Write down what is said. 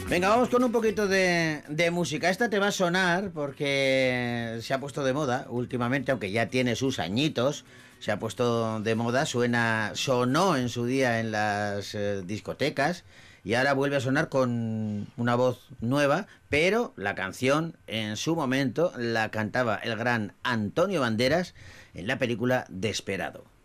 Venga, vamos con un poquito de música. Esta te va a sonar porque se ha puesto de moda últimamente, aunque ya tiene sus añitos. Se ha puesto de moda, sonó en su día en las discotecas y ahora vuelve a sonar con una voz nueva, pero la canción en su momento la cantaba el gran Antonio Banderas en la película Desperado.